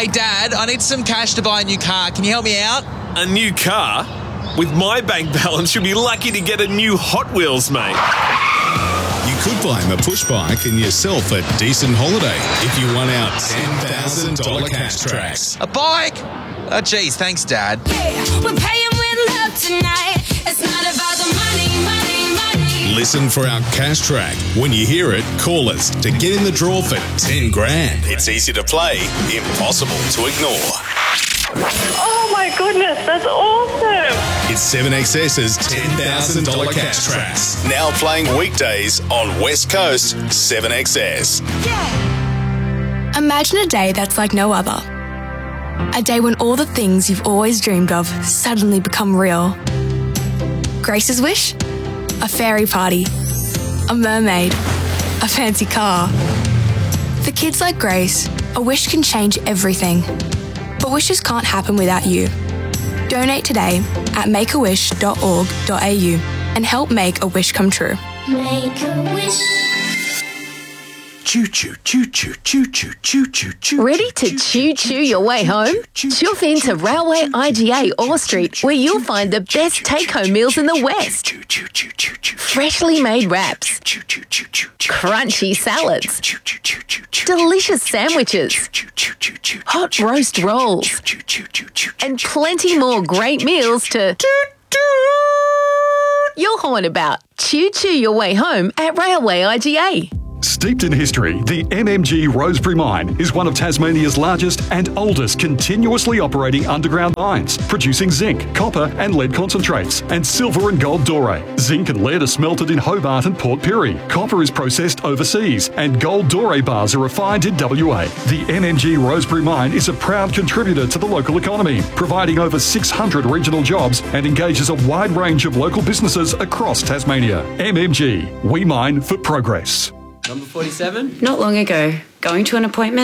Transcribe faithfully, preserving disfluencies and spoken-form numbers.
Hey, Dad, I need some cash to buy a new car. Can you help me out? A new car? With my bank balance, you'll be lucky to get a new Hot Wheels, mate. You could buy him a push bike and yourself a decent holiday if you won our ten thousand dollars cash tracks. A bike? Oh, geez, thanks, Dad. Yeah, we're paying with love tonight. It's not about the money, money, money. Listen for our cash track. When you hear it, call us to get in the draw for ten grand. It's easy to play, impossible to ignore. Oh my goodness, that's awesome. It's seven X S's ten thousand dollars cash tracks. Now playing weekdays on West Coast seven X S. Yeah. Imagine a day that's like no other. A day when all the things you've always dreamed of suddenly become real. Grace's wish? A fairy party. A mermaid. A fancy car. For kids like Grace, a wish can change everything. But wishes can't happen without you. Donate today at make a wish dot org dot a u and help make a wish come true. Make a wish. Choo choo choo choo choo choo choo choo choo. Ready to choo choo your way home? Chuff into Railway I G A Orr Street, where you'll find the best take-home meals in the West. Freshly made wraps, crunchy salads, delicious sandwiches, hot roast rolls, and plenty more great meals to you'll horn about. Choo choo your way home at Railway I G A. Steeped in history, the M M G Rosebery Mine is one of Tasmania's largest and oldest continuously operating underground mines, producing zinc, copper and lead concentrates, and silver and gold doré. Zinc and lead are smelted in Hobart and Port Pirie. Copper is processed overseas, and gold doré bars are refined in W A. The M M G Rosebery Mine is a proud contributor to the local economy, providing over six hundred regional jobs and engages a wide range of local businesses across Tasmania. M M G, we mine for progress. Number forty-seven? Not long ago, going to an appointment